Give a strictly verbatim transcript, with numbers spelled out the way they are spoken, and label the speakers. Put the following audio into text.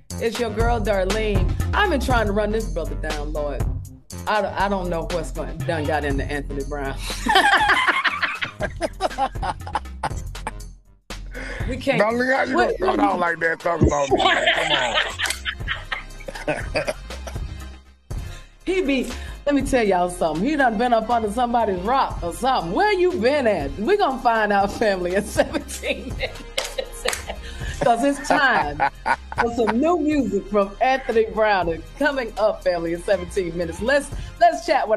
Speaker 1: It's your girl, Darlene. I've been trying to run this brother down, Lord. I, I don't know what's going done got into Anthony Brown. We can't.
Speaker 2: Darlene, how you gonna start out like that talking about me? Come on.
Speaker 1: He be, let me tell y'all something. He done been up under somebody's rock or something. Where you been at? We gonna find out, family, in seventeen minutes. Because it's time for some new music from Anthony Brown. It's coming up, family, in seventeen minutes. Let's let's chat with